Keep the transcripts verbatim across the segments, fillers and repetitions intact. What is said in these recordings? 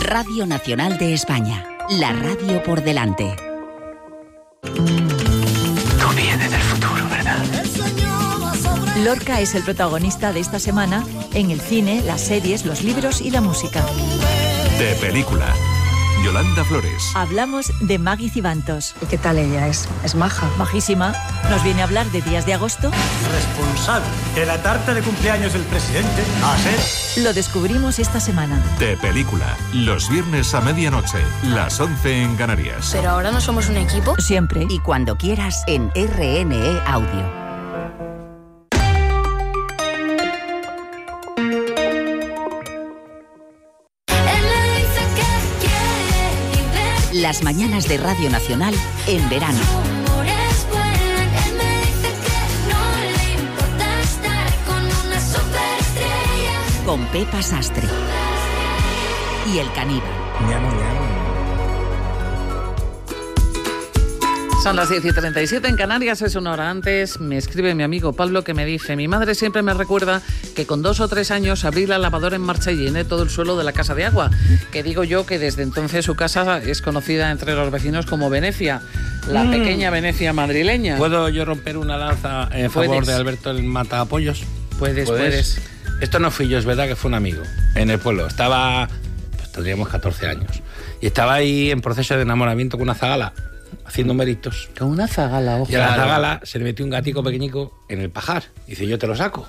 Radio Nacional de España, la radio por delante. Tú vienes del futuro, ¿verdad? Lorca es el protagonista de esta semana en el cine, las series, los libros y la música. De película. Yolanda Flores. Hablamos de Maggie Cibantos. ¿Y qué tal ella es? ¿Es maja? Majísima. Nos viene a hablar de Días de Agosto. Responsable de la tarta de cumpleaños del presidente a ser... Lo descubrimos esta semana. De película. Los viernes a medianoche. Las once en Canarias. ¿Pero ahora no somos un equipo? Siempre. Y cuando quieras en R N E Audio. Las mañanas de Radio Nacional en verano. Con Pepa Sastre. Y el caníbal. Ñamo, ñamo. Son las diez y treinta y siete en Canarias, es una hora antes. Me escribe mi amigo Pablo que me dice: mi madre siempre me recuerda que con dos o tres años abrí la lavadora en marcha y llené todo el suelo de la casa de agua. Que digo yo que desde entonces su casa es conocida entre los vecinos como Venecia, la mm. pequeña Venecia madrileña. ¿Puedo yo romper una lanza en favor ¿Puedes? de Alberto el Matapollos? Puedes, puedes, puedes. Esto no fui yo, es verdad que fue un amigo en el pueblo. Estaba, pues tendríamos catorce años. Y estaba ahí en proceso de enamoramiento con una zagala, haciendo méritos. Con una zagala, ojo. Y a la zagala se le metió un gatico pequeñico en el pajar. Dice, yo te lo saco.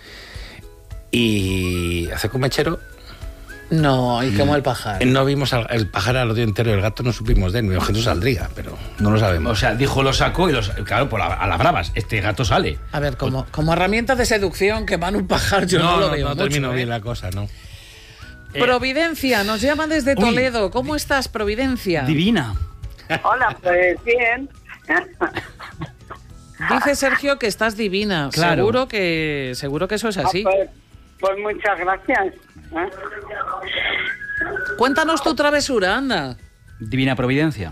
Y hace con mechero. No, ¿y cómo el pajar? No vimos al, el pajar al otro entero, el gato no supimos de él, mi objeto saldría, pero no lo sabemos. O sea, dijo lo saco y los, claro, por la, a las bravas, este gato sale. A ver, como, como herramienta de seducción que van un pajar, yo no, no lo no, veo no mucho. No termino ¿eh? bien la cosa, ¿no? Providencia, nos llama desde Toledo. Uy. ¿Cómo estás, Providencia? Divina. Hola, pues bien. Dice Sergio que estás divina. Claro. Seguro que seguro que eso es así. Ah, pues, pues muchas gracias. ¿Eh? Cuéntanos tu travesura, anda. Divina Providencia.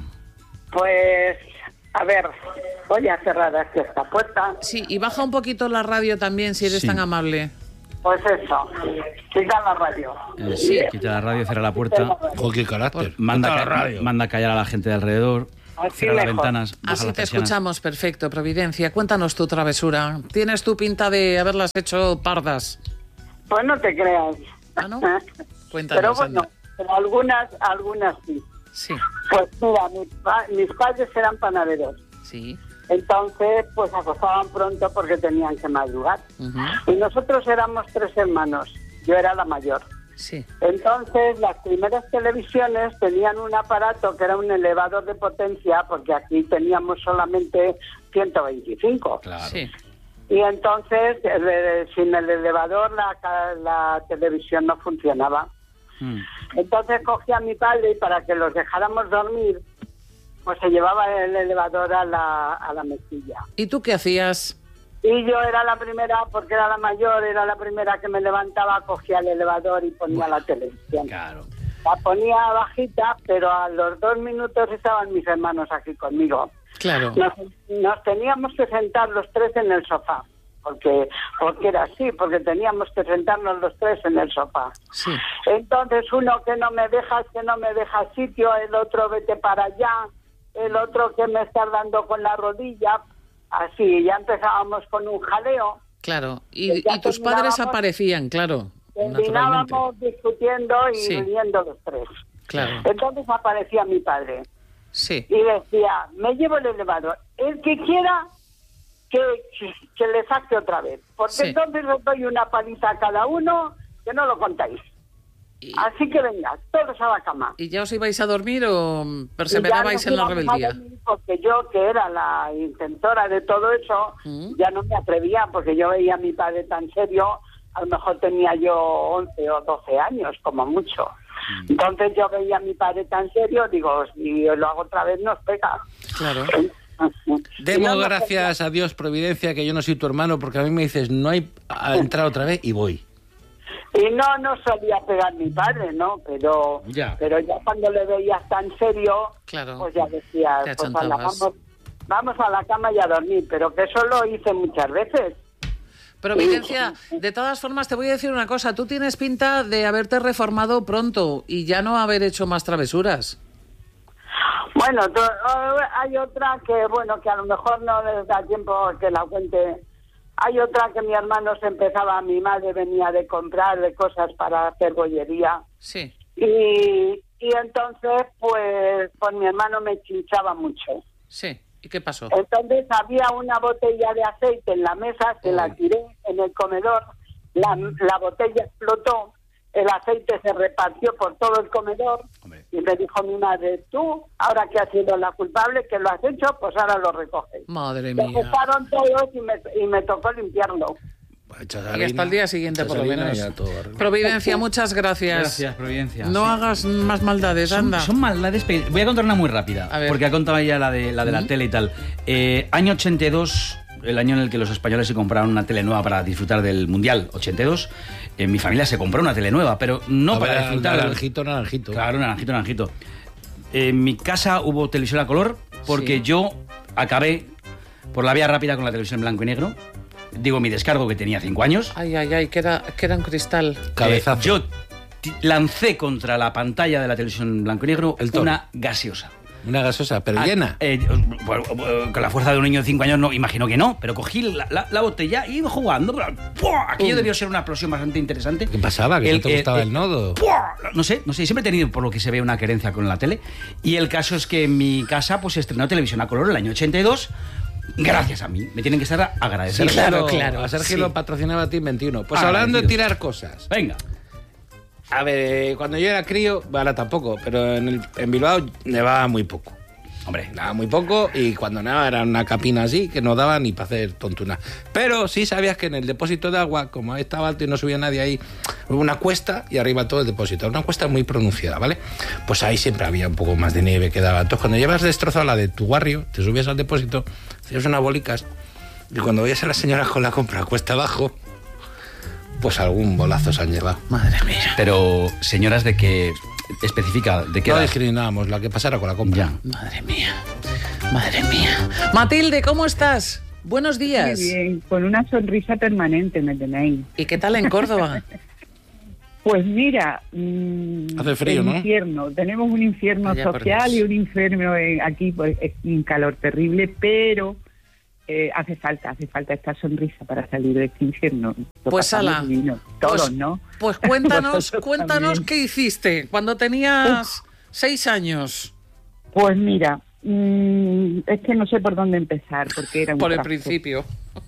Pues, a ver, voy a cerrar aquí esta puerta. Sí, y baja un poquito la radio también, si eres sí. tan amable. Pues eso, quita la radio. Eh, sí, quita la radio, cierra la puerta. Ojo, qué carácter. Manda, la ca- radio. manda callar a la gente de alrededor. Así cierra las mejor. ventanas. baja Así las te persianas. escuchamos, perfecto, Providencia. Cuéntanos tu travesura. Tienes tu pinta de haberlas hecho pardas. Pues no te creas. ¿Ah, no? Cuéntanos, Pero bueno, anda. pero algunas, algunas sí. Sí, Pues mira, mis, pa- mis padres eran panaderos. sí. Entonces, pues acostaban pronto porque tenían que madrugar. Ujú. Y nosotros éramos tres hermanos. Yo era la mayor. Sí. Entonces, las primeras televisiones tenían un aparato que era un elevador de potencia, porque aquí teníamos solamente ciento veinticinco. Claro. Sí. Y entonces, eh, sin el elevador, la, ca- la televisión no funcionaba. Mm. Entonces cogí a mi padre y para que los dejáramos dormir, pues se llevaba el elevador a la, a la mesilla. ¿Y tú qué hacías? Y yo era la primera, porque era la mayor, era la primera que me levantaba, cogía el elevador y ponía Bueno, la televisión. Claro. La ponía bajita, pero a los dos minutos estaban mis hermanos aquí conmigo. Claro. Nos, nos teníamos que sentar los tres en el sofá, porque porque era así, porque teníamos que sentarnos los tres en el sofá. Sí. Entonces uno que no me deja, que no me deja sitio, el otro vete para allá, el otro que me está dando con la rodilla, así, ya empezábamos con un jaleo. Claro. Y, Ya y tus padres terminábamos- aparecían, claro. Naturalmente. Terminábamos discutiendo y Sí. riendo los tres. Claro. Entonces aparecía mi padre Sí. y decía, me llevo el elevador, el que quiera que, que, que le saque otra vez, porque Sí. entonces os doy una paliza a cada uno que no lo contáis. Y, Así que venga, todos a la cama. ¿Y ya os ibais a dormir o Y perseverabais ya en la nos íbamos a rebeldía? dormir, porque yo, que era la intentora de todo eso, ¿Mm? ya no me atrevía, porque yo veía a mi padre tan serio, a lo mejor tenía yo once o doce años, como mucho. Entonces yo veía a mi padre tan serio, digo, si lo hago otra vez nos pega. Claro. Demos No, no, gracias a Dios, Providencia, que yo no soy tu hermano, porque a mí me dices, no hay a entrar otra vez y voy. Y no, no solía pegar mi padre, ¿no? Pero Ya. pero ya cuando le veías tan serio, Claro. pues ya decía, Te pues ala, achontabas. vamos, vamos a la cama y a dormir. Pero que eso lo hice muchas veces. Providencia, de todas formas te voy a decir una cosa, tú tienes pinta de haberte reformado pronto y ya no haber hecho más travesuras. Bueno, to- hay otra que, bueno, que a lo mejor no les da tiempo que la cuente. Hay otra que mi hermano se empezaba, mi madre venía de comprar de cosas para hacer bollería. Sí. Y, y entonces, pues, pues mi hermano me chinchaba mucho. Sí. ¿Y qué pasó? Entonces había una botella de aceite en la mesa, se la tiré en el comedor, la, la botella explotó, el aceite se repartió por todo el comedor. Hombre. Y me dijo mi madre, tú, ahora que has sido la culpable, que lo has hecho, pues ahora lo recoges. Madre Se mía. empezaron todos y me, y me tocó limpiarlo. Y hasta el día siguiente, por lo menos. Providencia, muchas gracias. Gracias, Providencia. No Sí. hagas más maldades, Son, anda. son maldades, pero voy a contar una muy rápida, A ver. porque ha contado ya la de la, de la ¿Mm? tele y tal. Eh, año ochenta y dos, el año en el que los españoles se compraron una tele nueva para disfrutar del Mundial, ochenta y dos. En mi familia se compró una tele nueva, pero no A para ver, disfrutar. naranjito, naranjito. Claro, naranjito, naranjito. En mi casa hubo televisión a color, porque Sí. yo acabé por la vía rápida con la televisión en blanco y negro. Digo, mi descargo, que tenía cinco años. Ay, ay, ay, que era, que era un cristal. Cabezazo. Eh, yo ti- lancé contra la pantalla de la televisión en blanco y negro El toro. una gaseosa. Una gasosa, pero Ah, llena. eh, bueno, eh, con la fuerza de un niño de cinco años, no, imagino que no, pero cogí la, la- la botella y iba jugando. ¡Pua! Aquello Uh. debió ser una explosión bastante interesante. ¿Qué pasaba? ¿Que no te gustaba el nodo? ¡Pua! No sé, no sé, siempre he tenido, por lo que se ve, una querencia con la tele. Y el caso es que en mi casa pues se estrenó televisión a color en el año ochenta y dos. Gracias a mí. Me tienen que estar agradecidos. Sergio, Claro, claro, A Sergio sí. lo patrocinaba Team veintiuno. Pues Ah, hablando de agradecidos. tirar cosas. Venga. A ver, eh, cuando yo era crío, ahora tampoco, pero en, el, en Bilbao nevaba muy poco. Hombre, nevaba muy poco y cuando nevaba era una capina así que no daba ni para hacer tontuna. Pero sí sabías que en el depósito de agua, como estaba alto y no subía nadie ahí, hubo una cuesta y arriba todo el depósito. Una cuesta muy pronunciada, ¿vale? Pues ahí siempre había un poco más de nieve que daba. Entonces, cuando llevas destrozado la de tu barrio, te subías al depósito, hacías unas bolicas y cuando veías a las señoras con la compra cuesta abajo, pues algún bolazo se han llevado. Madre mía. Pero, señoras, de que especifica de qué No edad. discriminábamos, la que pasara con la compra. Ya. Madre mía. Madre mía. Matilde, ¿cómo estás? Buenos días. Muy bien, con una sonrisa permanente me tenéis. ¿Y qué tal en Córdoba? Pues mira, mmm, Hace frío, el ¿no? infierno. Tenemos un infierno Vaya por social Dios. y un infierno en- aquí, pues, es un calor terrible, pero eh, hace falta, hace falta esta sonrisa para salir de este infierno. Lo Pues pasamos ala. divino. Todos, Pues- ¿no? Pues cuéntanos, Vosotros cuéntanos también. qué hiciste cuando tenías seis años. Pues mira, mmm, es que no sé por dónde empezar, porque era un Por el trasto. principio.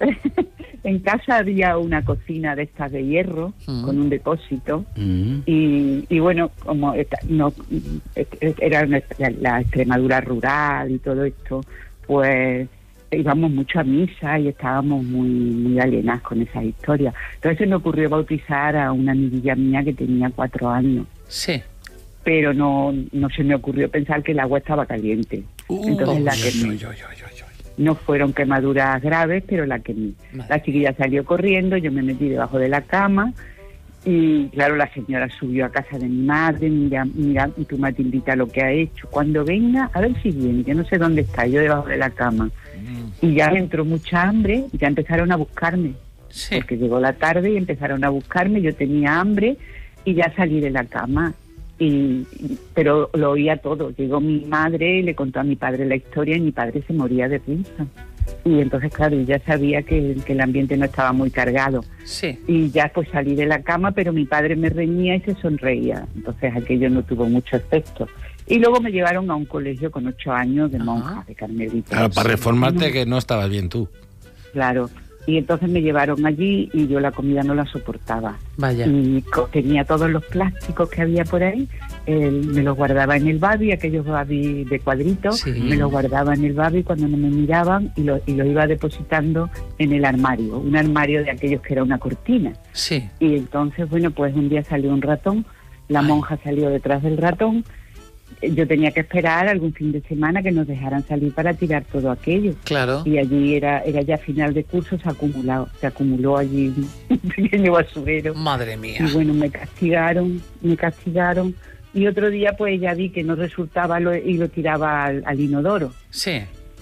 En casa había una cocina de estas de hierro, Mm. con un depósito. Mm. Y, y bueno, como esta- no era una- la, la Extremadura rural y todo esto, pues íbamos mucho a misa y estábamos muy muy alienados con esas historias. Entonces se me ocurrió bautizar a una amiguilla mía que tenía cuatro años, Sí. pero no no se me ocurrió pensar que el agua estaba caliente. Entonces la quemé. No fueron quemaduras graves, pero la quemé. La chiquilla salió corriendo, yo me metí debajo de la cama. Y claro, la señora subió a casa de mi madre, mira, mira, tu Matildita lo que ha hecho. Cuando venga, a ver si viene, yo no sé dónde está, yo debajo de la cama. Y ya me entró mucha hambre, y ya empezaron a buscarme. Sí. Porque llegó la tarde y empezaron a buscarme, yo tenía hambre y ya salí de la cama. Y, y- pero lo oía todo. Llegó mi madre y le contó a mi padre la historia y mi padre se moría de risa. Y entonces, claro, yo ya sabía que, que el ambiente no estaba muy cargado. Sí. Y ya pues salí de la cama, pero mi padre me reñía y se sonreía. Entonces aquello no tuvo mucho efecto. Y luego me llevaron a un colegio con ocho años de monjas, de carmelitas. Claro, para reformarte que no estabas bien tú. Claro. Y entonces me llevaron allí y yo la comida no la soportaba. Vaya. Y co- tenía todos los plásticos que había por ahí, eh, me los guardaba en el babi, aquellos babi de cuadritos, Sí. me los guardaba en el babi cuando no me miraban y los y lo iba depositando en el armario, un armario de aquellos que era una cortina. Sí. Y entonces, bueno, pues un día salió un ratón, la monja salió detrás del ratón, eh, yo tenía que esperar algún fin de semana que nos dejaran salir para tirar todo aquello. Claro. Y allí era era ya final de curso, se acumuló, se acumuló allí un pequeño basurero. Madre mía. Y bueno, me castigaron, me castigaron. Y otro día pues ya vi que no resultaba lo- y lo tiraba al, al inodoro. Sí.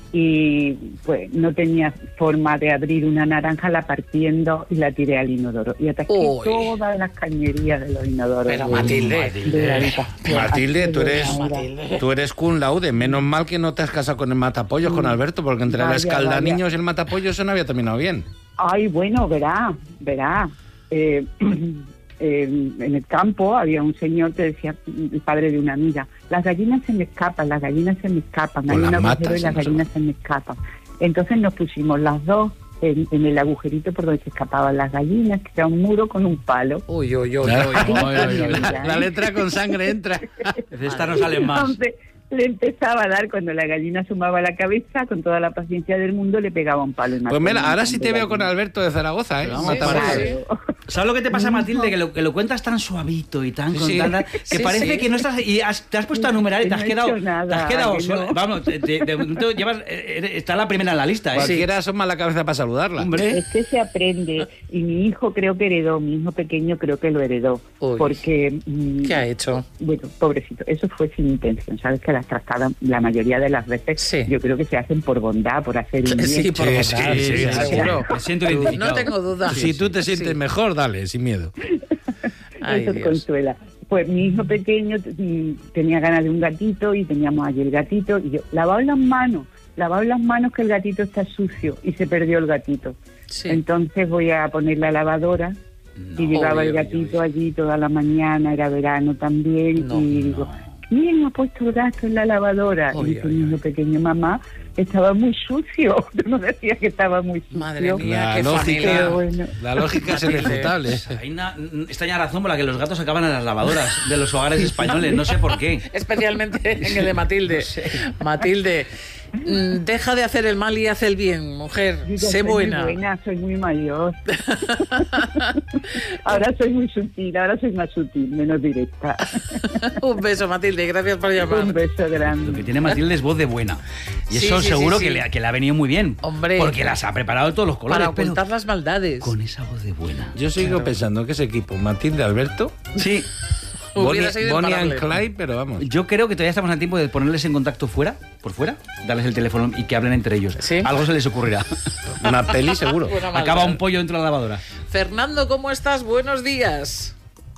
y pues no tenía forma de abrir una naranja, la partí en dos y la tiré al inodoro. Y ataqué Uy. todas las cañerías de los inodoros. Pero de- Matilde, de la habitación. Matilde, tú eres, Matilde. tú eres cum laude. Menos mal que no te has casado con el matapollos, con Alberto, porque entre la Vaya, escaldaniños y el matapollos eso no había terminado bien. Ay, bueno, verá, verá. Eh, eh, en el campo había un señor que decía, el padre de una amiga, las gallinas se me escapan, las gallinas se me escapan, Pues hay un las agujero matas, y las ¿no? gallinas se me escapan. Entonces nos pusimos las dos en, en el agujerito por donde se escapaban las gallinas, que era un muro con un palo. Uy, uy, uy, Claro. uy, uy, uy, uy. La, la letra con sangre entra. De esta no salen más. Entonces le empezaba a dar, cuando la gallina asomaba la cabeza, con toda la paciencia del mundo, le pegaba un palo. y mató Pues mira, un ahora montón sí de te veo con gallinas. Alberto de Zaragoza, ¿eh? Vamos, Matapollos. Claro. ¿Sabes lo que te pasa, Matilde? Que lo, que lo cuentas tan suavito y tan... Sí, con sí. tanta- que Sí, parece sí. que no estás... Y has- te has puesto a numerar y te Que has no he quedado... hecho nada, te has quedado que sola. no. Vamos, te- te- de momento llevas... eh, eres- está la primera en la lista, ¿eh? Cualquiera asoma la cabeza para saludarla. Hombre. Es que se aprende, y mi hijo creo que heredó, mi hijo pequeño creo que lo heredó, Uy. porque... mm, ¿Qué ha hecho? Bueno, pobrecito, eso fue sin intención, sabes que las trastadas la mayoría de las veces Sí. yo creo que se hacen por bondad, por hacer un bien. Sí, por Sí, bondad, sí, sí, sí, seguro. Me siento identificado. No tengo duda. Si tú te sientes Sí. mejor, dale, sin miedo. Ay, Eso Dios. consuela. Pues mi hijo pequeño mm, tenía ganas de un gatito y teníamos allí el gatito y yo, lavaos las manos, lavaos las manos que el gatito está sucio, y se perdió el gatito. Sí. Entonces voy a poner la lavadora y llevaba Uy, el uy, gatito allí toda la mañana, era verano también, No, y digo, ¿quién ha puesto el gato en la lavadora? Uy, y dice uy, mi hijo pequeño, mamá, estaba muy sucio. Tú no decías que estaba muy sucio. Madre mía, La qué lógica, familia. bueno. la lógica es irrefutable. Hay una extraña razón por la que los gatos acaban en las lavadoras de los hogares españoles. No sé por qué. Especialmente en el de Matilde. Matilde, mm, deja de hacer el mal y haz el bien, mujer. Digo, Sé soy buena. Muy buena, soy muy mayor. Ahora soy muy sutil, ahora soy más sutil, menos directa. Un beso, Matilde, gracias por llamar. Un beso Lo que grande. tiene Matilde es voz de buena. Y Sí, eso sí, seguro sí, que, sí. Le, que le ha venido muy bien. Hombre. Porque las ha preparado todos los colores. Para pero ocultar las maldades. con esa voz de buena. Yo sigo pensando que ese equipo, Matilde, Alberto, Sí. Bonnie, Hubiera sido Bonnie and imparable. Clyde, pero vamos. Yo creo que todavía estamos a tiempo de ponerles en contacto fuera, por fuera, darles el teléfono y que hablen entre ellos. Sí. Algo se les ocurrirá. Una peli seguro. Buena maldad. Acaba un pollo dentro de la lavadora. Fernando, ¿cómo estás? Buenos días.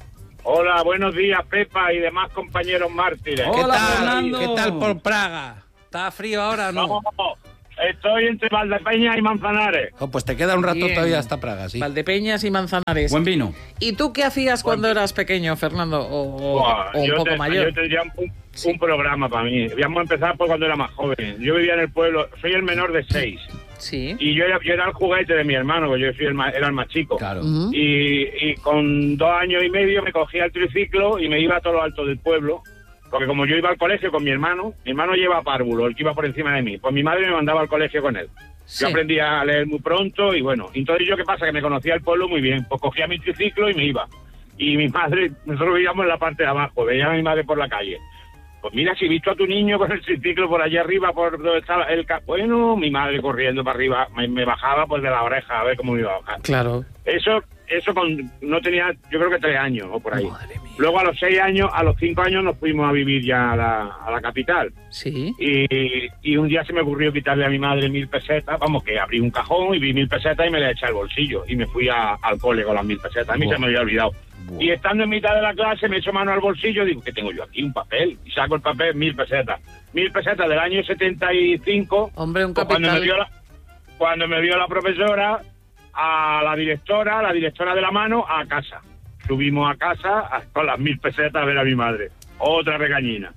Hola, buenos días, Pepa y demás compañeros mártires. ¿Qué Hola, tal? Fernando. ¿Qué tal por Praga? ¿Está frío ahora o no? No, estoy entre Valdepeña y Manzanares. Oh, pues te queda un rato Bien. todavía hasta Praga, sí. Valdepeñas y Manzanares. Buen vino. ¿Y tú qué hacías cuando eras pequeño, Fernando? O, o- Buah, o un yo, poco te- mayor. yo tendría un, un programa para mí. Vamos a empezar por cuando era más joven. Yo vivía en el pueblo, soy el menor de seis. Sí. Y yo era, yo era el juguete de mi hermano, porque yo soy el más, era el más chico. Claro. Ujú. Y, y con dos años y medio me cogía el triciclo y me iba a todo lo alto del pueblo. Porque como yo iba al colegio con mi hermano, mi hermano lleva párvulo, el que iba por encima de mí. Pues mi madre me mandaba al colegio con él. Sí. Yo aprendí a leer muy pronto y bueno, entonces yo qué pasa, que me conocía el pueblo muy bien, pues cogía mi triciclo y me iba. Y mi madre, nosotros vivíamos en la parte de abajo, veía a mi madre por la calle. Pues mira, si he visto a tu niño con el triciclo por allá arriba, por donde estaba el... ca-". Bueno, mi madre corriendo para arriba, me, me bajaba pues de la oreja a ver cómo me iba a bajar. Claro. Eso, eso con, no tenía, yo creo que tres años o por ahí. Luego a los seis años, a los cinco años nos fuimos a vivir ya a la, a la capital. Sí. Y, y un día se me ocurrió quitarle a mi madre mil pesetas, vamos, que abrí un cajón y vi mil pesetas y me las eché al bolsillo. Y me fui a- al cole con las mil pesetas. A mí Buah. se me había olvidado. Buah. Y estando en mitad de la clase me echo mano al bolsillo y digo, ¿qué tengo yo aquí? Un papel. Y saco el papel, mil pesetas. Mil pesetas del año setenta y cinco. Hombre, un Pues cuando me capital. vio la, cuando me vio la profesora, a la directora, la directora de la mano, a casa. Subimos a casa a- con las mil pesetas a ver a mi madre. Otra regañina.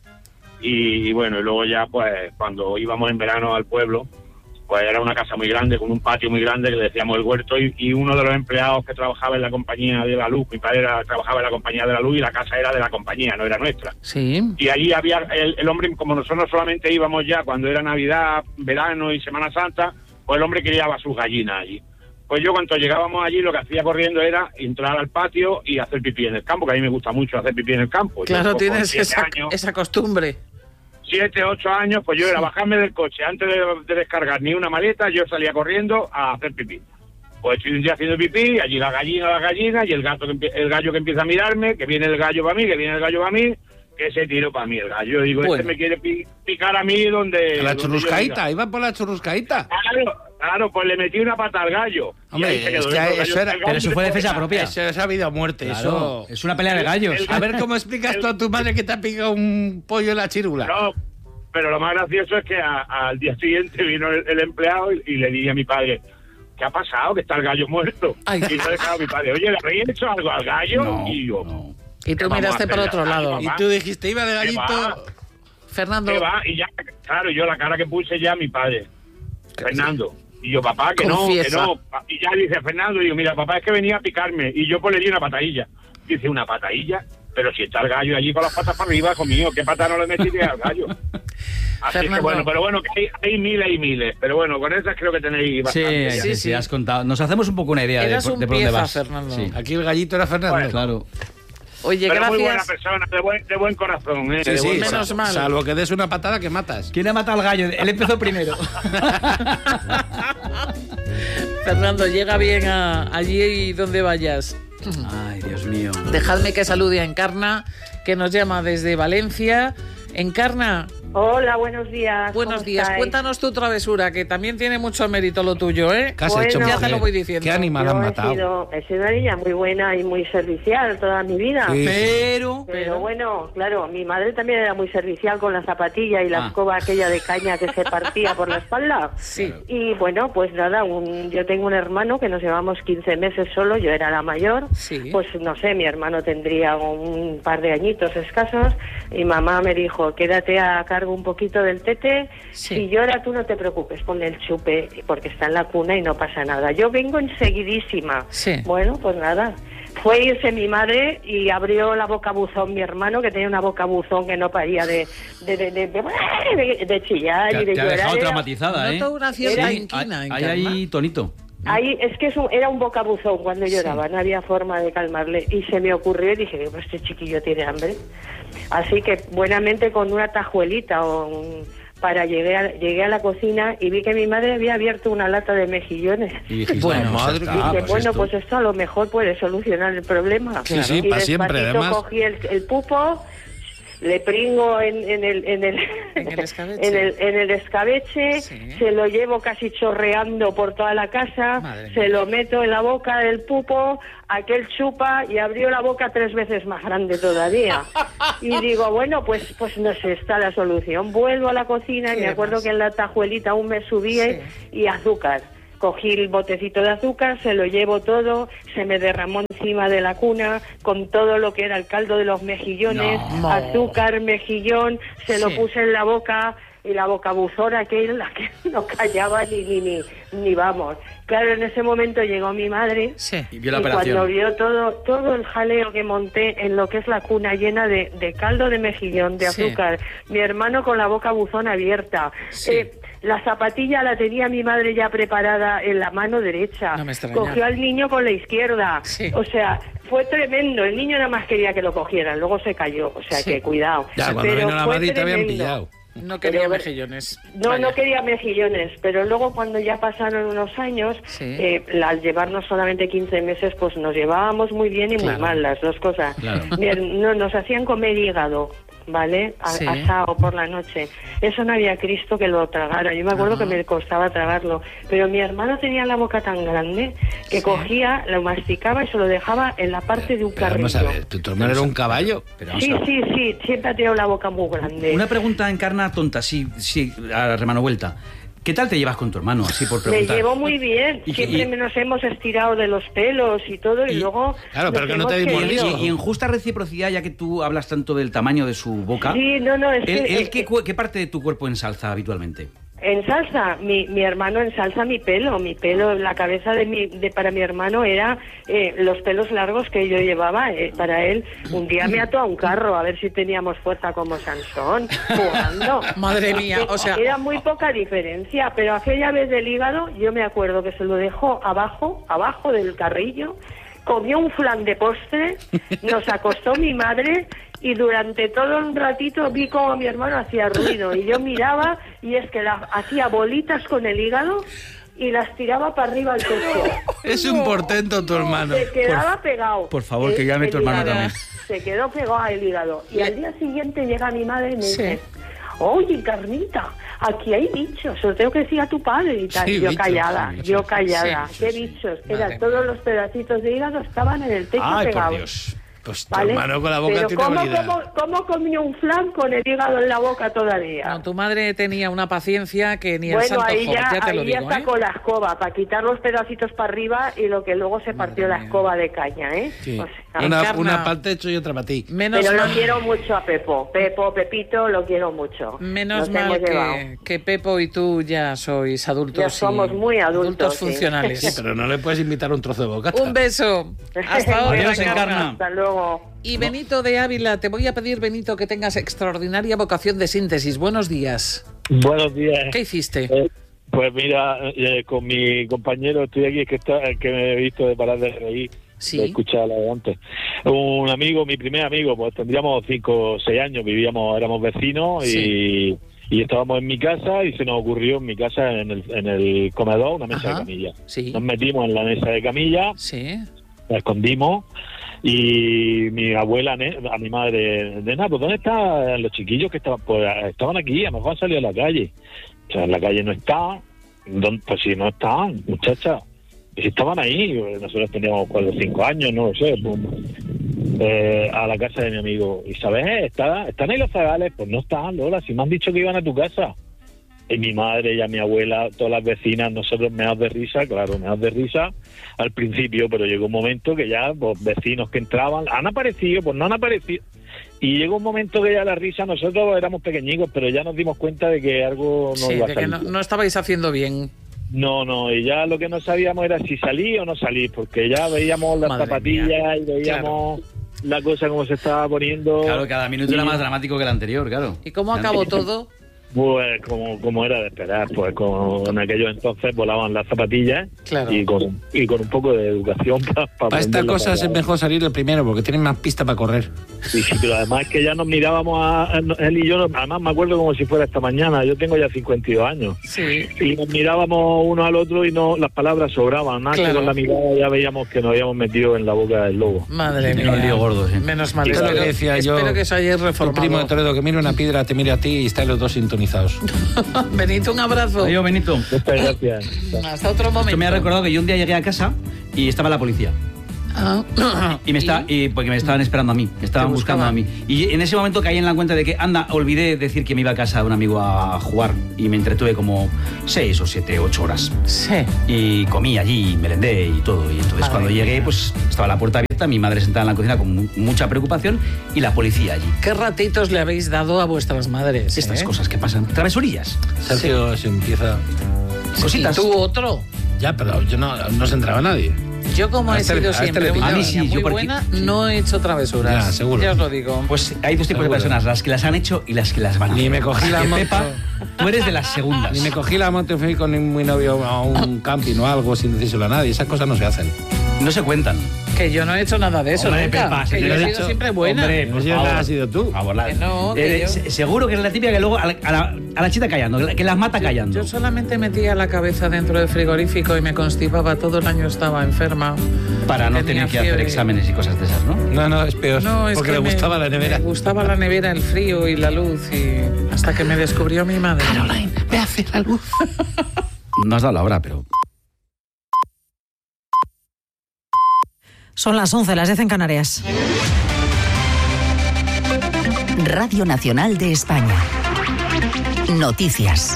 Y, y bueno, y luego ya, pues, cuando íbamos en verano al pueblo, pues era una casa muy grande, con un patio muy grande, que le decíamos el huerto, y, y uno de los empleados que trabajaba en la compañía de la luz, mi padre era- trabajaba en la compañía de la luz y la casa era de la compañía, no era nuestra. Sí. Y allí había el, el hombre, como nosotros solamente íbamos ya cuando era Navidad, verano y Semana Santa, pues el hombre criaba sus gallinas allí. Pues yo cuando llegábamos allí lo que hacía corriendo era entrar al patio y hacer pipí en el campo, que a mí me gusta mucho hacer pipí en el campo. Yo, Claro, pues, con tienes siete esa, años, esa costumbre. siete, ocho años, pues yo era bajarme del coche antes de, de descargar ni una maleta, yo salía corriendo a hacer pipí. Pues estoy un día haciendo pipí, allí la gallina, la gallina, y el gato que empie- el gallo que empieza a mirarme, que viene el gallo para mí, que viene el gallo para mí, que se tiró para mí el gallo. Digo, Bueno. este me quiere pi- picar a mí donde... La donde churruscaíta, yo diga. iba por la churruscaíta. Claro, claro, pues le metí una pata al gallo. Y Hombre, ahí se quedó es que dentro el eso gallo. era... El gallo se fue- Eso es vida o muerte, Claro, eso... es una pelea de gallos. A ver, ¿cómo explicas tú a tu madre que te ha picado un pollo en la chirula? No, pero lo más gracioso es que a- al día siguiente vino el, el empleado y, y le dije a mi padre, ¿qué ha pasado? Que está el gallo muerto. Y entonces, claro, mi padre, oye, ¿le habéis hecho algo al gallo? No, y yo... Y tú ¿qué vamos miraste a para hacer? otro lado. Mamá, Y tú dijiste, iba de ¿qué va? gallito... Fernando... ¿Qué va? Y ya, claro, yo la cara que puse ya a mi padre, Fernando. Y yo, papá, que Confiesa. no, que no. Y ya dice Fernando, y yo, mira, papá, es que venía a picarme. Y yo pues le di una patadilla. Dice, ¿una patadilla? Pero si está el gallo allí con las patas para arriba, hijo mío, ¿qué pata no le metiste al gallo? Así Fernando. que bueno, pero bueno, que hay, hay miles y miles. Pero bueno, con esas creo que tenéis Sí, bastante. ya. sí, sí, has contado. Nos hacemos un poco una idea de, Eras por- un de por dónde pieza, vas. Fernando. Sí. Aquí el gallito era Fernando. Bueno. Claro. Oye, Pero muy buena gracias. persona, de buen, de buen corazón, ¿eh? Sí, de sí, buen menos corazón. mal. salvo que des una patada que matas. ¿Quién ha matado al gallo? Él empezó primero. Fernando, llega bien a, allí donde vayas. Ay, Dios mío. Dejadme que salude a Encarna, que nos llama desde Valencia. Encarna, Hola, buenos días. buenos ¿cómo días. estáis? Cuéntanos tu travesura, que también tiene mucho mérito lo tuyo, ¿eh? ¿Qué has Bueno, hecho, ya mujer? te lo voy diciendo. ¿Qué animal han Yo he matado? sido, he sido una niña muy buena y muy servicial toda mi vida. Sí. Pero... Pero bueno, claro, mi madre también era muy servicial con la zapatilla y la Ah. escoba aquella de caña que se partía por la espalda. Sí. Y bueno, pues nada, un, yo tengo un hermano que nos llevamos quince meses solo, yo era la mayor. Sí. Pues no sé, mi hermano tendría un par de añitos escasos y mamá me dijo, quédate a cargo un poquito del tete, Sí. si llora tú no te preocupes, ponle el chupe porque está en la cuna y no pasa nada. Yo vengo enseguidísima. Sí. Bueno, pues nada. Fue irse mi madre y abrió la boca buzón mi hermano, que tenía una boca buzón que no paría de, de, de, de, de- de chillar Te, y de te ha llorar. dejado Era- traumatizada, ¿eh? Noto una cierta Era- inquina, Hay Encarna. ahí tonito. Ahí, es que es un- era un bocabuzón cuando lloraba, no había forma de calmarle. Y se me ocurrió y dije, pues este chiquillo tiene hambre. Así que buenamente con una tajuelita o un- para llegué a, llegué a la cocina y vi que mi madre había abierto una lata de mejillones. Y dijiste, Bueno, pues ya madre está, mía. Dije, pues bueno, esto. pues esto a lo mejor puede solucionar el problema. Sí, sí, y pa' siempre, despacito además. cogí el, el pupo, le pringo en, en el en el, En el escabeche. en el, en el escabeche, Sí. se lo llevo casi chorreando por toda la casa, Madre se mía. lo meto en la boca del pupo, aquel chupa y abrió la boca tres veces más grande todavía. Y digo, bueno, pues pues no sé, está la solución. Vuelvo a la cocina y ¿Qué me acuerdo más? que en la tajuelita aún me subía Sí. y azúcar. Cogí el botecito de azúcar, se lo llevo todo, se me derramó encima de la cuna con todo lo que era el caldo de los mejillones, No. azúcar, mejillón, se lo Sí. puse en la boca y la bocabuzona aquella que no callaba ni, ni, ni, ni vamos. Claro, en ese momento llegó mi madre Sí. Y vio la y operación. cuando vio todo todo el jaleo que monté en lo que es la cuna llena de, de caldo de mejillón, de Sí. azúcar, mi hermano con la boca buzón abierta, Sí. eh, la zapatilla la tenía mi madre ya preparada en la mano derecha, No me extraña. cogió al niño con la izquierda, Sí. o sea, fue tremendo, el niño nada más quería que lo cogieran, luego se cayó, o sea Sí. que cuidado. Ya, cuando Pero vino la fue madre te habían tremendo. pillado. No quería Pero- mejillones. No, Vaya. no quería mejillones, pero luego cuando ya pasaron unos años, Sí. eh, al llevarnos solamente quince meses, pues nos llevábamos muy bien y Claro. muy mal las dos cosas. Claro. Bien, no, nos hacían comer hígado, ¿vale? A- Sí. Asado por la noche. Eso no había Cristo que lo tragara. Yo me acuerdo Ajá. que me costaba tragarlo. Pero mi hermano tenía la boca tan grande que Sí. cogía, lo masticaba y se lo dejaba en la parte de un Pero carrillo. vamos a ver, ¿tu tu hermano era un caballo? Pero vamos Sí, a ver. sí, sí, siempre ha tenido la boca muy grande. Una pregunta Encarna tonta, sí, sí, a remano vuelta. ¿Qué tal te llevas con tu hermano? Así por Me preguntar. llevo muy bien. Y- Siempre y- nos hemos estirado de los pelos y todo y, Y- luego... Claro, pero nos que no te hemos di querido. mordisco. Y, y en justa reciprocidad, ya que tú hablas tanto del tamaño de su boca, Sí, no, no, es ¿él, que... él es qué, que- cu- qué parte de tu cuerpo ensalza habitualmente? En salsa, mi, mi hermano ensalza mi pelo, mi pelo, la cabeza de mi, de, para mi hermano era eh, los pelos largos que yo llevaba, eh, para él, un día me ató a un carro a ver si teníamos fuerza como Sansón, jugando. Madre mía, o sea- Era muy poca diferencia, pero aquella vez del hígado, yo me acuerdo que se lo dejó abajo, abajo del carrillo, comió un flan de postre, nos acostó mi madre y durante todo un ratito vi como mi hermano hacía ruido y yo miraba y es que la, hacía bolitas con el hígado y las tiraba para arriba al techo. Es un portento tu hermano. Se quedaba pegado. Por favor, que llame tu hermano Tenía- también. se quedó pegado al hígado. Y al día siguiente llega mi madre y me Sí. dice, oye, Carmita, aquí hay bichos, os tengo que decir a tu padre y tal. Sí, yo bichos, callada, sí, bichos. yo callada. Sí, ¿Qué sí, sí. bichos? Madre Eran todos los pedacitos de hígado estaban en el techo Ay, por pegados. Dios. Pues tu ¿Vale? hermano con la boca Pero tiene ¿cómo, habilidad. cómo, ¿cómo comió un flan con el hígado en la boca todavía? No, tu madre tenía una paciencia que ni el Bueno, santo ahí Job, ya, ya te lo ahí ya digo, ¿eh? sacó la escoba para quitar los pedacitos para arriba y lo que luego se partió la escoba de caña, ¿eh? Sí. O sea, Una, Encarna. una para el techo y otra para ti. Menos pero mal, lo quiero mucho a Pepo. Pepo, Pepito, lo quiero mucho. menos Nos hemos mal llevado. que, que Pepo y tú ya sois adultos. Ya somos y- muy adultos, sí. funcionales. Sí, pero no le puedes invitar un trozo de bocata. Un beso. Hasta ahora. Adiós, Encarna. Encarna. Hasta luego. Y Benito de Ávila, te voy a pedir, Benito, que tengas extraordinaria vocación de síntesis. Buenos días. Buenos días. ¿Qué hiciste? Eh, pues mira, eh, con mi compañero estoy aquí, es que, está, que me he visto de parar de reír, Sí. de escuchar la de antes. Un amigo, mi primer amigo, pues tendríamos cinco o seis años, vivíamos, éramos vecinos y, y estábamos en mi casa y se nos ocurrió en mi casa, en el, en el comedor, una mesa Ajá. de camilla. Sí. Nos metimos en la mesa de camilla, Sí. la escondimos y mi abuela, ne- a mi madre, nena, pues ¿dónde están los chiquillos que estaban? Pues estaban aquí, a lo mejor han salido a la calle. O sea, en la calle no está. ¿Dónde? Pues si no estaban, muchacha. Si estaban ahí, nosotros teníamos cuatro o cinco años, no lo sé, pues, eh, a la casa de mi amigo. ¿Y sabes? ¿Está, ¿Están ahí los zagales? Pues no están, Lola, si me han dicho que iban a tu casa. Y mi madre y a mi abuela, todas las vecinas, nosotros meados de risa, claro, meados de risa al principio, pero llegó un momento que ya, pues, vecinos que entraban, han aparecido, pues no han aparecido. Y llegó un momento que ya la risa, nosotros éramos pequeñicos, pero ya nos dimos cuenta de que algo no Sí, iba a de que salir. no, no estabais haciendo bien. No, no, y ya lo que no sabíamos era si salí o no salí, porque ya veíamos las Madre zapatillas mía. y veíamos la cosa como se estaba poniendo. Claro, cada minuto Y- era más dramático que el anterior, claro. ¿Y cómo acabó todo? Pues como, como era de esperar, pues con, en aquellos entonces volaban las zapatillas Claro. y, con, y con un poco de educación para pa Para estas aprenderlo cosas para- es mejor salir el primero porque tienen más pista para correr. Sí, sí, pero además que ya nos mirábamos a, a- él y yo, nos- además me acuerdo como si fuera esta mañana, yo tengo ya cincuenta y dos años. Sí. Y nos mirábamos uno al otro y no las palabras sobraban, nada que Claro. con la mirada ya veíamos que nos habíamos metido en la boca del lobo. Madre Tenía un mía. lío gordo, sí. Menos mal. Y Espero, lo que decía yo, espero que os hayáis tu reformado. primo de Toledo, que mire una piedra, te mire a ti y estáis los dos sintonizados. Benito, un abrazo. Adiós, Benito. Muchas gracias. Hasta otro momento. Esto me ha recordado que yo un día llegué a casa y estaba la policía. Ah. Y me está, y porque me estaban esperando a mí, me estaban Te buscando a buscaban. mí. Y en ese momento caí en la cuenta de que, anda, olvidé decir que me iba a casa de un amigo a jugar y me entretuve como seis o siete, ocho horas. Sí. Y comí allí, merendé y todo. Y entonces Madre cuando mía. llegué, pues estaba la puerta abierta, mi madre sentada en la cocina con mu- mucha preocupación y la policía allí. ¿Qué ratitos le habéis dado a vuestras madres? Estas eh? cosas que pasan. Travesurillas. Sergio se empieza... Cositas. ¿Y tú otro? Ya, pero yo no, no se entraba nadie. Yo como A he este le- sido a este siempre le una pillaba. A mí niña sí, yo muy porque- buena, sí. no he hecho travesuras. Ya, seguro. Ya os lo digo. Pues hay dos tipos Seguro. de personas, las que las han hecho y las que las van a Ni hacer. me cogí la Que, moto. Pepa, tú eres de las segundas. Ni me cogí la moto y fui con mi novio a un camping o algo sin decírselo a nadie. Esas cosas no se hacen. No se cuentan. Que yo no he hecho nada de eso Hombre, nunca. Pepa, si que te yo lo he he sido dicho. siempre buena. Hombre, Pues por ya favor. has sido tú. Por favor, la- Que no, que Eh, yo- se- Seguro que es la típica que luego a la, a la- a la chita callando, que la- que las mata callando. Yo solamente metía la cabeza dentro del frigorífico y me constipaba. Todo el año estaba enferma. Para no Tenía tener que hacer fiebre. exámenes y cosas de esas, ¿no? No, no, es peor. No, es porque que le me- gustaba la nevera. Me gustaba la nevera, el frío y la luz. Y hasta que me descubrió mi madre. Caroline, ve a hacer la luz. No has dado la hora, pero... Son las once, las diez en Canarias. Radio Nacional de España. Noticias.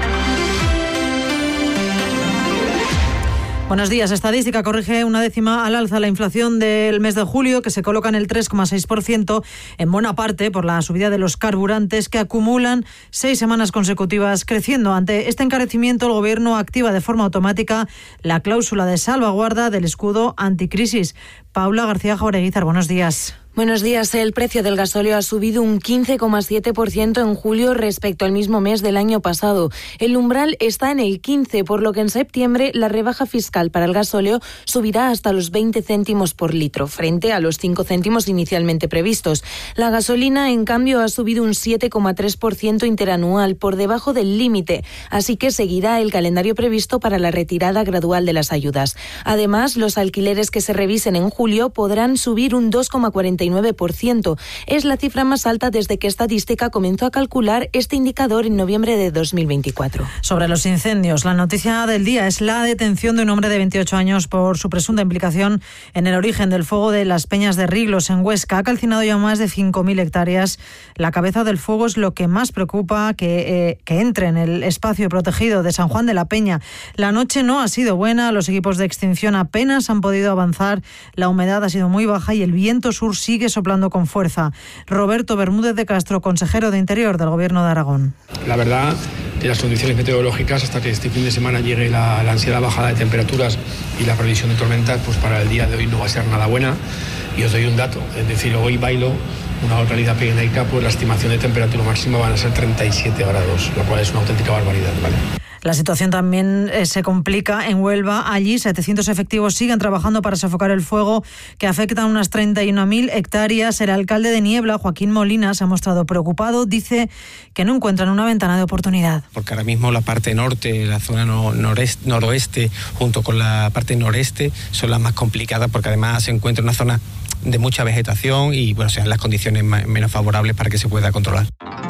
Buenos días. Estadística corrige una décima al alza la inflación del mes de julio, que se coloca en el tres coma seis por ciento, en buena parte por la subida de los carburantes, que acumulan seis semanas consecutivas creciendo. Ante este encarecimiento, el Gobierno activa de forma automática la cláusula de salvaguarda del escudo anticrisis. Paula García Jaureguizar, buenos días. Buenos días. El precio del gasóleo ha subido un quince coma siete por ciento en julio respecto al mismo mes del año pasado. El umbral está en el quince, por lo que en septiembre la rebaja fiscal para el gasóleo subirá hasta los veinte céntimos por litro, frente a los cinco céntimos inicialmente previstos. La gasolina, en cambio, ha subido un siete coma tres por ciento interanual, por debajo del límite, así que seguirá el calendario previsto para la retirada gradual de las ayudas. Además, los alquileres que se revisen en julio podrán subir un dos coma cuarenta y y nueve por ciento. Es la cifra más alta desde que Estadística comenzó a calcular este indicador en noviembre de dos mil veinticuatro. Sobre los incendios, la noticia del día es la detención de un hombre de veintiocho años por su presunta implicación en el origen del fuego de las Peñas de Riglos en Huesca. Ha calcinado ya más de cinco mil hectáreas. La cabeza del fuego es lo que más preocupa que, eh, que entre en el espacio protegido de San Juan de la Peña. La noche no ha sido buena, los equipos de extinción apenas han podido avanzar, la humedad ha sido muy baja y el viento sur sigue soplando con fuerza. Roberto Bermúdez de Castro, consejero de Interior del Gobierno de Aragón. La verdad, de las condiciones meteorológicas, hasta que este fin de semana llegue la, la ansiada bajada de temperaturas y la previsión de tormentas, pues para el día de hoy no va a ser nada buena. Y os doy un dato, es decir, hoy bailo una localidad pirenaica, pues la estimación de temperatura máxima van a ser treinta y siete grados, lo cual es una auténtica barbaridad, ¿vale? La situación también eh, se complica en Huelva. Allí setecientos efectivos siguen trabajando para sofocar el fuego que afecta a unas treinta y una mil hectáreas. El alcalde de Niebla, Joaquín Molina, se ha mostrado preocupado. Dice que no encuentran una ventana de oportunidad. Porque ahora mismo la parte norte, la zona no, noreste, noroeste, junto con la parte noreste, son las más complicadas porque además se encuentra una zona de mucha vegetación y bueno, sean las condiciones menos favorables para que se pueda controlar.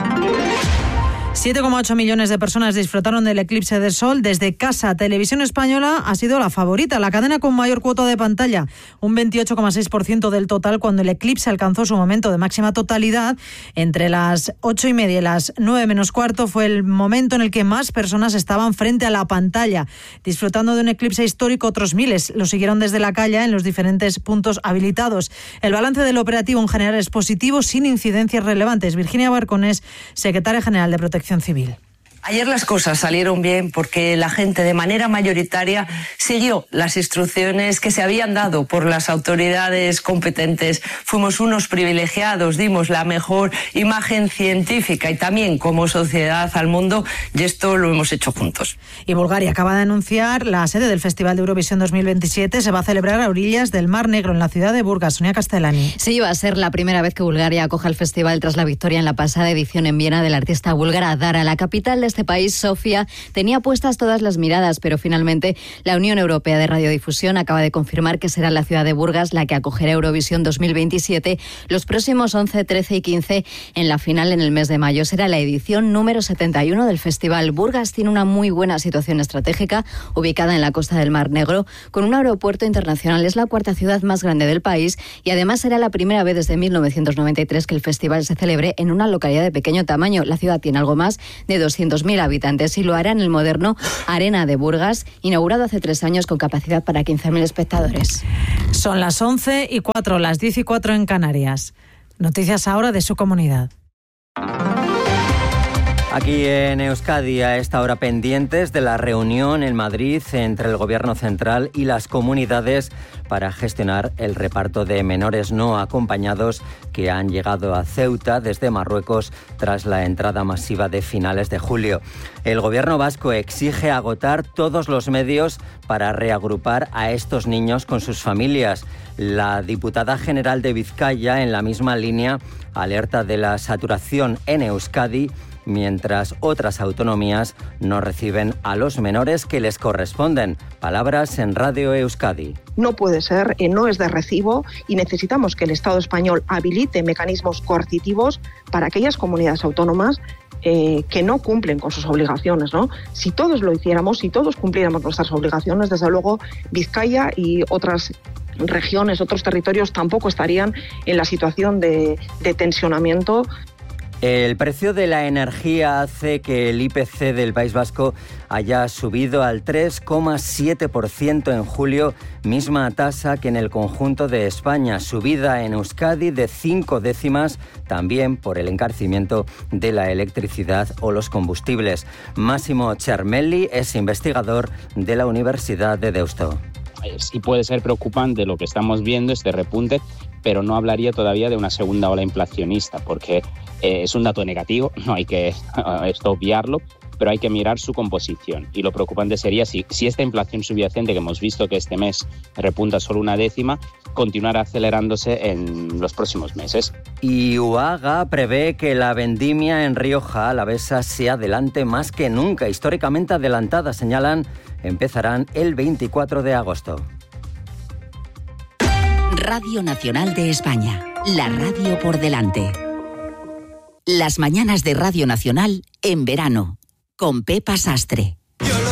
siete coma ocho millones de personas disfrutaron del eclipse de sol desde casa. Televisión Española ha sido la favorita, la cadena con mayor cuota de pantalla, un veintiocho coma seis por ciento del total cuando el eclipse alcanzó su momento de máxima totalidad. Entre las ocho y media y las nueve menos cuarto fue el momento en el que más personas estaban frente a la pantalla. Disfrutando de un eclipse histórico, otros miles lo siguieron desde la calle en los diferentes puntos habilitados. El balance del operativo en general es positivo, sin incidencias relevantes. Virginia Barcones, secretaria general de Protección Civil. Ayer las cosas salieron bien porque la gente de manera mayoritaria siguió las instrucciones que se habían dado por las autoridades competentes. Fuimos unos privilegiados, dimos la mejor imagen científica y también como sociedad al mundo, y esto lo hemos hecho juntos. Y Bulgaria acaba de anunciar la sede del Festival de Eurovisión dos mil veintisiete. Se va a celebrar a orillas del Mar Negro, en la ciudad de Burgas. Sonia Castellani. Sí, va a ser la primera vez que Bulgaria acoja el festival tras la victoria en la pasada edición en Viena de la artista búlgara Dara. La capital de este país, Sofía, tenía puestas todas las miradas, pero finalmente la Unión Europea de Radiodifusión acaba de confirmar que será la ciudad de Burgas la que acogerá Eurovisión dos mil veintisiete los próximos once, trece y quince en la final en el mes de mayo. Será la edición número setenta y uno del festival. Burgas tiene una muy buena situación estratégica, ubicada en la costa del Mar Negro, con un aeropuerto internacional. Es la cuarta ciudad más grande del país y además será la primera vez desde mil novecientos noventa y tres que el festival se celebre en una localidad de pequeño tamaño. La ciudad tiene algo más de doscientos mil habitantes y lo hará en el moderno Arena de Burgas, inaugurado hace tres años con capacidad para quince mil espectadores. Son las once y cuatro, las diez y cuatro en Canarias. Noticias ahora de su comunidad. Aquí en Euskadi, a esta hora pendientes de la reunión en Madrid entre el Gobierno central y las comunidades para gestionar el reparto de menores no acompañados que han llegado a Ceuta desde Marruecos tras la entrada masiva de finales de julio. El Gobierno vasco exige agotar todos los medios para reagrupar a estos niños con sus familias. La diputada general de Vizcaya, en la misma línea, alerta de la saturación en Euskadi, mientras otras autonomías no reciben a los menores que les corresponden. Palabras en Radio Euskadi. No puede ser, eh, no es de recibo y necesitamos que el Estado español habilite mecanismos coercitivos para aquellas comunidades autónomas eh, que no cumplen con sus obligaciones, ¿no? Si todos lo hiciéramos, si todos cumpliéramos nuestras obligaciones, desde luego Vizcaya y otras regiones, otros territorios tampoco estarían en la situación de, de tensionamiento. El precio de la energía hace que el I P C del País Vasco haya subido al tres coma siete por ciento en julio, misma tasa que en el conjunto de España. Subida en Euskadi de cinco décimas, también por el encarecimiento de la electricidad o los combustibles. Máximo Chermelli es investigador de la Universidad de Deusto. Sí puede ser preocupante lo que estamos viendo, este repunte, pero no hablaría todavía de una segunda ola inflacionista, porque eh, es un dato negativo, no hay que esto obviarlo, pero hay que mirar su composición. Y lo preocupante sería si, si esta inflación subyacente, que hemos visto que este mes repunta solo una décima, continuará acelerándose en los próximos meses. Y UAGA prevé que la vendimia en Rioja Alavesa se adelante más que nunca. Históricamente adelantada, señalan, empezarán el veinticuatro de agosto. Radio Nacional de España, La radio por delante. Las mañanas de Radio Nacional en verano, con Pepa Sastre.